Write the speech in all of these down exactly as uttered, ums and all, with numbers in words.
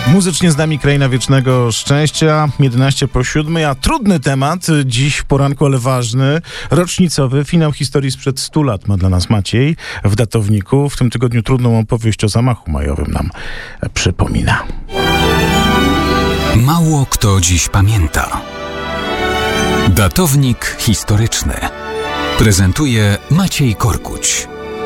Muzycznie z nami Kraina Wiecznego Szczęścia, jedenaście po siódmej, a trudny temat dziś w poranku, ale ważny, rocznicowy, finał historii sprzed stu lat ma dla nas Maciej w datowniku. W tym tygodniu trudną opowieść o zamachu majowym nam przypomina. Mało kto dziś pamięta. Datownik historyczny prezentuje Maciej Korkuć.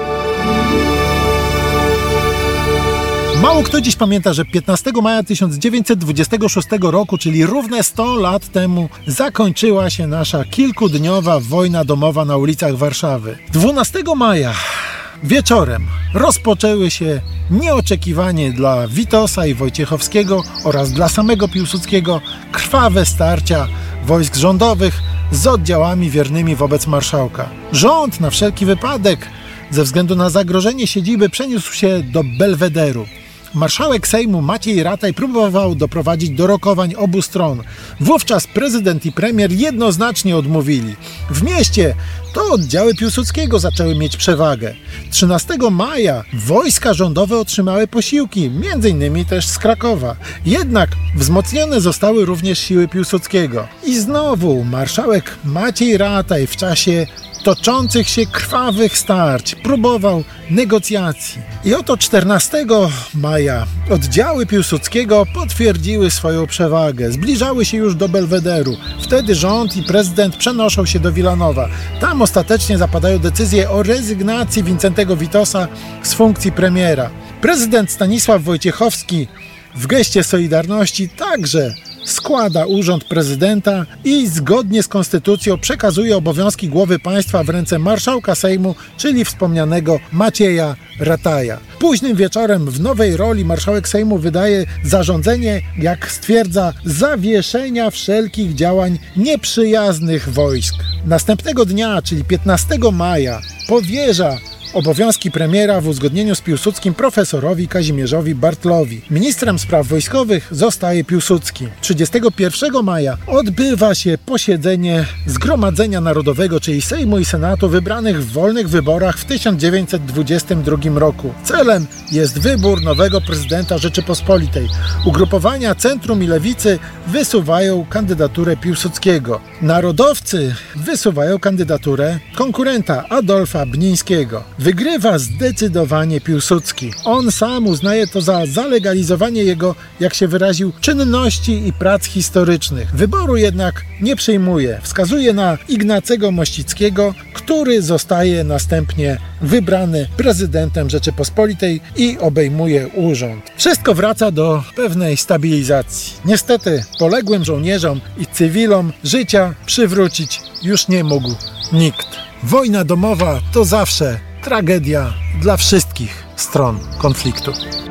Mało kto dziś pamięta, że piętnastego maja tysiąc dziewięćset dwudziestego szóstego roku, czyli równe sto lat temu, zakończyła się nasza kilkudniowa wojna domowa na ulicach Warszawy. dwunastego maja wieczorem rozpoczęły się nieoczekiwanie dla Witosa i Wojciechowskiego oraz dla samego Piłsudskiego krwawe starcia wojsk rządowych z oddziałami wiernymi wobec marszałka. Rząd na wszelki wypadek ze względu na zagrożenie siedziby przeniósł się do Belwederu. Marszałek Sejmu Maciej Rataj próbował doprowadzić do rokowań obu stron. Wówczas prezydent i premier jednoznacznie odmówili. W mieście to oddziały Piłsudskiego zaczęły mieć przewagę. trzynastego maja wojska rządowe otrzymały posiłki, między innymi też z Krakowa. Jednak wzmocnione zostały również siły Piłsudskiego. I znowu marszałek Maciej Rataj w czasie toczących się krwawych starć próbował negocjacji. I oto czternastego maja oddziały Piłsudskiego potwierdziły swoją przewagę. Zbliżały się już do Belwederu. Wtedy rząd i prezydent przenoszą się do Wilanowa. Tam ostatecznie zapadają decyzje o rezygnacji Wincentego Witosa z funkcji premiera. Prezydent Stanisław Wojciechowski w geście solidarności także składa urząd prezydenta i zgodnie z konstytucją przekazuje obowiązki głowy państwa w ręce marszałka Sejmu, czyli wspomnianego Macieja Rataja. Późnym wieczorem w nowej roli marszałek Sejmu wydaje zarządzenie, jak stwierdza, zawieszenia wszelkich działań nieprzyjaznych wojsk. Następnego dnia, czyli piętnastego maja, powierza obowiązki premiera w uzgodnieniu z Piłsudskim profesorowi Kazimierzowi Bartlowi. Ministrem spraw wojskowych zostaje Piłsudski. trzydziestego pierwszego maja odbywa się posiedzenie Zgromadzenia Narodowego, czyli Sejmu i Senatu wybranych w wolnych wyborach w tysiąc dziewięćset dwudziestym drugim roku. Celem jest wybór nowego prezydenta Rzeczypospolitej. Ugrupowania centrum i lewicy wysuwają kandydaturę Piłsudskiego. Narodowcy wysuwają kandydaturę konkurenta Adolfa Bnińskiego. Wygrywa zdecydowanie Piłsudski. On sam uznaje to za zalegalizowanie jego, jak się wyraził, czynności i prac historycznych. Wyboru jednak nie przyjmuje. Wskazuje na Ignacego Mościckiego, który zostaje następnie wybrany prezydentem Rzeczypospolitej i obejmuje urząd. Wszystko wraca do pewnej stabilizacji. Niestety poległym żołnierzom i cywilom życia przywrócić już nie mógł nikt. Wojna domowa to zawsze tragedia dla wszystkich stron konfliktu.